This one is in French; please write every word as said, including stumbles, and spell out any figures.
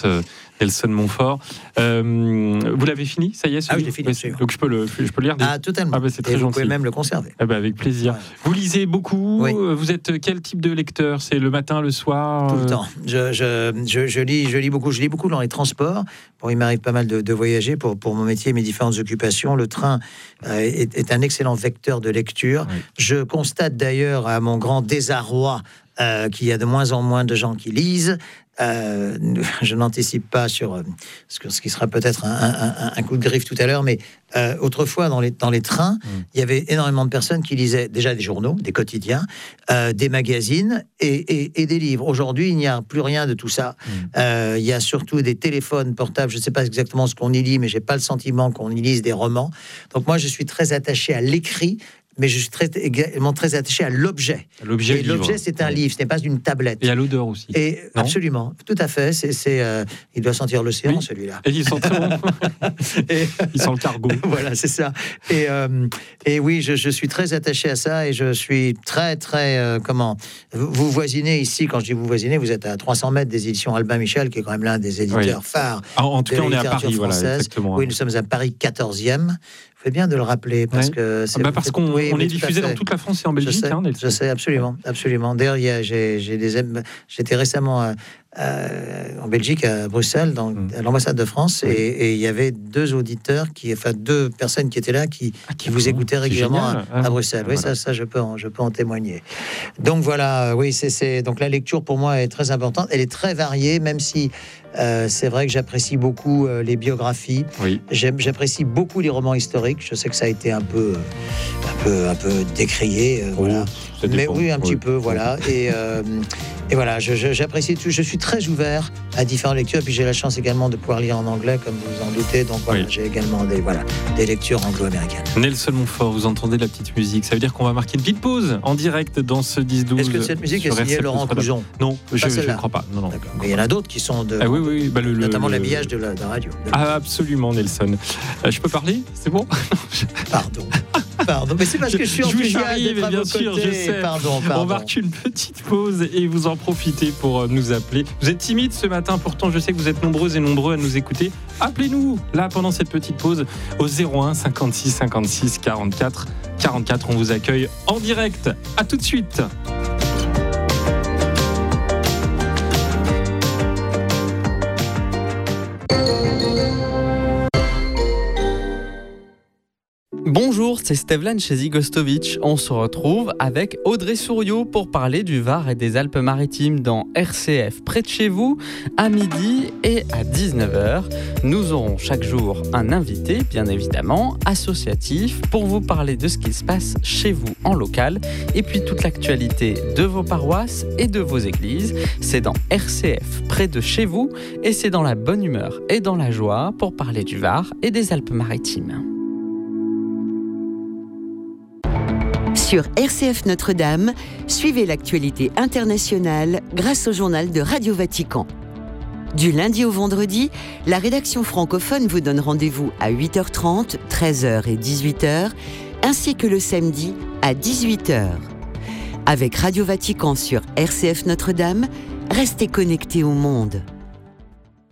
euh, Nelson Montfort. Euh, vous l'avez fini, ça y est? Ah oui, je l'ai fini. Ouais, donc je peux le, je peux le lire. Ah, totalement. Ah, bah, c'est très Et vous gentil. pouvez même le conserver. Ah, bah, avec plaisir. Ouais. Vous lisez beaucoup. Oui. Vous êtes quel type de lecteur? C'est le matin, le soir? Tout le temps. Je, je, je, je, lis, je lis beaucoup. Je lis beaucoup dans les transports. Bon, il m'arrive pas mal de, de voyager pour, pour mon métier et mes différentes occupations. Le train euh, est, est un excellent vecteur de lecture. Oui. Je constate d'ailleurs, à mon grand désarroi, euh, qu'il y a de moins en moins de gens qui lisent. Euh, je n'anticipe pas sur euh, ce, que, ce qui sera peut-être un, un, un coup de griffe tout à l'heure, mais euh, autrefois dans les, dans les trains, mmh. il y avait énormément de personnes qui lisaient déjà des journaux, des quotidiens, euh, des magazines et, et, et des livres. Aujourd'hui, il n'y a plus rien de tout ça. Mmh. Euh, il y a surtout des téléphones portables. Je ne sais pas exactement ce qu'on y lit, mais j'ai pas le sentiment qu'on y lise des romans. Donc moi, je suis très attaché à l'écrit. Mais je suis très, également très attaché à l'objet. L'objet, et l'objet, c'est un ouais. livre, ce n'est pas une tablette. Et à l'odeur aussi. Et non absolument, tout à fait. C'est, c'est, euh, il doit sentir l'océan, oui. celui-là. Et il sent très bon. et, il sent le cargo. Voilà, c'est ça. Et, euh, et oui, je, je suis très attaché à ça et je suis très, très... Euh, comment vous, vous voisinez ici, quand je dis vous voisinez, vous êtes à trois cents mètres des éditions Albin Michel, qui est quand même l'un des éditeurs oui. phares. En, en tout cas, on est à Paris, voilà, exactement. Oui, nous sommes à Paris quatorzième. C'est bien de le rappeler parce ouais. que c'est bah parce qu'on oui, on est diffusé dans toute la France et en Belgique. Je sais, hein, je sais absolument, absolument. D'ailleurs, il y a, j'ai, j'ai des, j'étais récemment à, à, en Belgique, à Bruxelles, dans, mm. à l'ambassade de France, oui. et, et il y avait deux auditeurs, qui, enfin deux personnes qui étaient là, qui, ah, qui vous écoutaient régulièrement à, à Bruxelles. Ah, oui, voilà. ça, ça, je peux, en, je peux en témoigner. Donc voilà, oui, c'est, c'est donc la lecture pour moi est très importante. Elle est très variée, même si. Euh, c'est vrai que j'apprécie beaucoup euh, les biographies. Oui. J'aime, j'apprécie beaucoup les romans historiques. Je sais que ça a été un peu, un peu, un peu décrié, euh, oh, voilà. Mais oui, un oui. petit peu, voilà. Et, euh, et voilà, je, je, j'apprécie tout. Je suis très ouvert à différentes lectures. Et puis j'ai la chance également de pouvoir lire en anglais, comme vous vous en doutez. Donc voilà, oui. j'ai également des, voilà, des lectures anglo-américaines. Nelson Montfort, vous entendez la petite musique. Ça veut dire qu'on va marquer une petite pause en direct dans ce dix douze. Est-ce que cette musique est signée Laurent Coujon? Non, je ne crois pas. Non, non. Mais il y en a d'autres qui sont de. Ah oui, oui, bah le, notamment le, l'habillage de la, de la radio. De la... Ah, absolument, Nelson. Euh, je peux parler? C'est bon? Pardon. Pardon, mais c'est parce que je suis enthousiaste d'être à vos sûr, côtés. Je sais. Pardon, pardon. On marque une petite pause et vous en profitez pour nous appeler. Vous êtes timide ce matin, pourtant je sais que vous êtes nombreux et nombreux à nous écouter. Appelez-nous là pendant cette petite pause au zéro un cinquante-six cinquante-six quarante-quatre quarante-quatre. On vous accueille en direct. À tout de suite. Bonjour, c'est Stevlan chez Zigostovic. On se retrouve avec Audrey Souriau pour parler du Var et des Alpes-Maritimes dans R C F près de chez vous, à midi et à dix-neuf heures. Nous aurons chaque jour un invité, bien évidemment, associatif, pour vous parler de ce qui se passe chez vous en local et puis toute l'actualité de vos paroisses et de vos églises. C'est dans R C F près de chez vous et c'est dans la bonne humeur et dans la joie pour parler du Var et des Alpes-Maritimes. Sur R C F Notre-Dame, suivez l'actualité internationale grâce au journal de Radio Vatican. Du lundi au vendredi, la rédaction francophone vous donne rendez-vous à huit heures trente, treize heures et dix-huit heures, ainsi que le samedi à dix-huit heures. Avec Radio Vatican sur R C F Notre-Dame, restez connectés au monde.